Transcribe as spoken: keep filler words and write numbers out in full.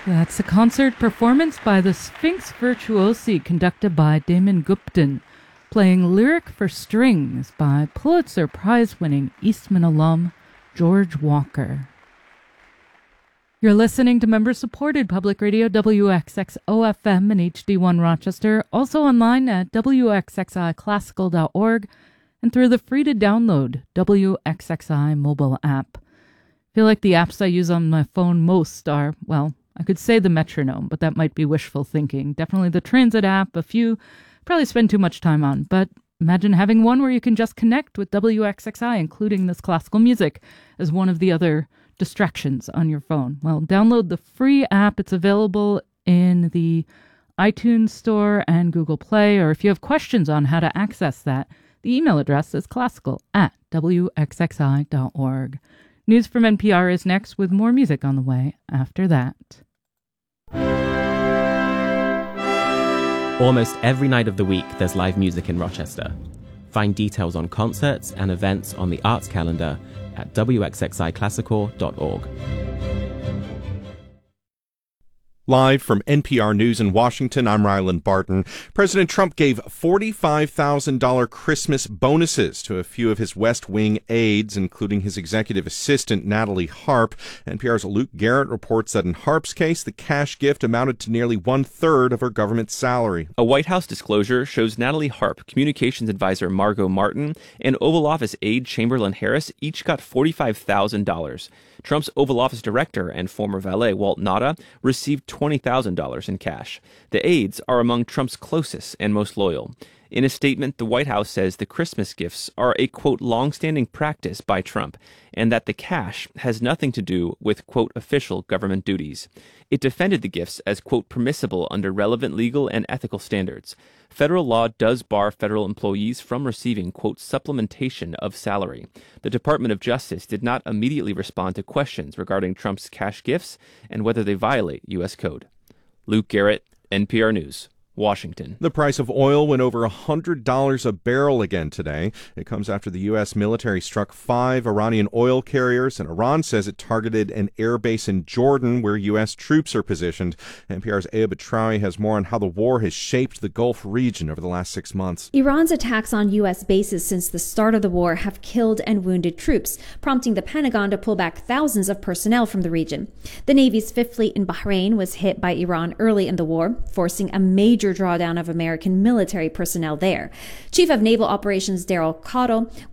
That's a concert performance by the Sphinx Virtuosi conducted by Damon Gupton, playing Lyric for Strings by Pulitzer Prize-winning Eastman alum George Walker. You're listening to member-supported public radio W X X O F M and H D one Rochester, also online at W X X I classical dot org and through the free-to-download W X X I mobile app. I feel like the apps I use on my phone most are, well, I could say the metronome, but that might be wishful thinking. Definitely the transit app, a few probably spend too much time on, but imagine having one where you can just connect with W X X I, including this classical music, as one of the other distractions on your phone. Well, download the free app. It's available in the iTunes Store and Google Play, or if you have questions on how to access that, the email address is classical at W X X I dot org. News from N P R is next, with more music on the way after that. Almost every night of the week, there's live music in Rochester. Find details on concerts and events on the arts calendar at W X X I classical dot org. Live from N P R News in Washington, I'm Ryland Barton. President Trump gave forty-five thousand dollars Christmas bonuses to a few of his West Wing aides, including his executive assistant, Natalie Harp. N P R's Luke Garrett reports that in Harp's case, the cash gift amounted to nearly one-third of her government salary. A White House disclosure shows Natalie Harp, communications advisor Margot Martin, and Oval Office aide Chamberlain Harris each got forty-five thousand dollars. Trump's Oval Office director and former valet, Walt Nauta, received twenty thousand dollars in cash. The aides are among Trump's closest and most loyal. In a statement, the White House says the Christmas gifts are a, quote, long-standing practice by Trump, and that the cash has nothing to do with, quote, official government duties. It defended the gifts as, quote, permissible under relevant legal and ethical standards. Federal law does bar federal employees from receiving, quote, supplementation of salary. The Department of Justice did not immediately respond to questions regarding Trump's cash gifts and whether they violate U S code. Luke Garrett, N P R News, Washington. The price of oil went over one hundred dollars a barrel again today. It comes after the U S military struck five Iranian oil carriers, and Iran says it targeted an air base in Jordan where U S troops are positioned. N P R's Aya Batrawi has more on how the war has shaped the Gulf region over the last six months. Iran's attacks on U S bases since the start of the war have killed and wounded troops, prompting the Pentagon to pull back thousands of personnel from the region. The Navy's Fifth Fleet in Bahrain was hit by Iran early in the war, forcing a major drawdown of American military personnel there. Chief of Naval Operations Daryl Cottle